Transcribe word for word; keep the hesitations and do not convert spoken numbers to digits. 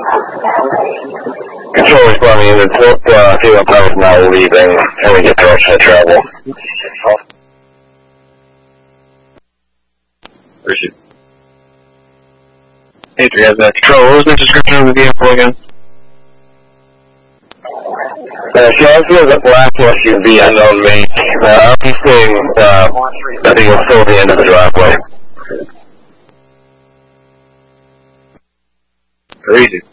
Control responding unit, uh, female pilot is now leaving, and we get direction of travel. Appreciate it. Hey, do you have that control? What was the description of the vehicle again? Uh, she also has a black S U V unknown make. Uh, I'll be seeing, uh, I think it's still at the end of the driveway. Crazy.